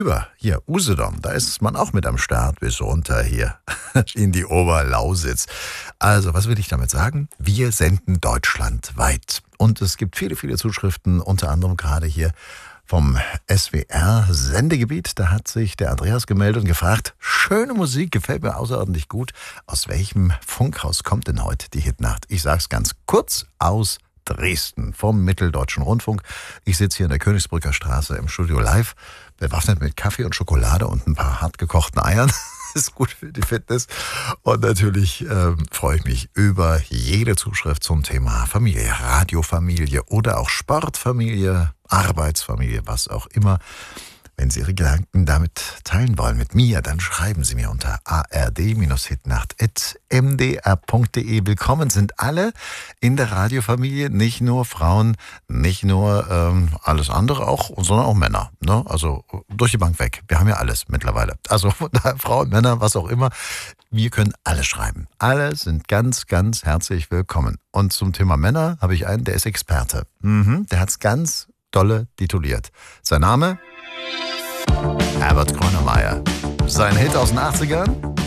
Hier, Usedom, da ist man auch mit am Start bis runter hier in die Oberlausitz. Also, was will ich damit sagen? Wir senden deutschlandweit. Und es gibt viele, viele Zuschriften, unter anderem gerade hier vom SWR-Sendegebiet. Da hat sich der Andreas gemeldet und gefragt, schöne Musik, gefällt mir außerordentlich gut. Aus welchem Funkhaus kommt denn heute die Hitnacht? Ich sag's ganz kurz, aus Dresden vom Mitteldeutschen Rundfunk. Ich sitze hier in der Königsbrücker Straße im Studio live, bewaffnet mit Kaffee und Schokolade und ein paar hartgekochten Eiern. Ist gut für die Fitness. Und natürlich freue ich mich über jede Zuschrift zum Thema Familie, Radiofamilie oder auch Sportfamilie, Arbeitsfamilie, was auch immer. Wenn Sie Ihre Gedanken damit teilen wollen mit mir, dann schreiben Sie mir unter ard-hitnacht@mdr.de. Willkommen sind alle in der Radiofamilie, nicht nur Frauen, nicht nur alles andere auch, sondern auch Männer. Ne? Also durch die Bank weg. Wir haben ja alles mittlerweile. Also Frauen, Männer, was auch immer. Wir können alle schreiben. Alle sind ganz, ganz herzlich willkommen. Und zum Thema Männer habe ich einen, der ist Experte. Der hat es ganz dolle tituliert. Sein Name? Herbert Grönemeyer. Sein Hit aus den 80ern?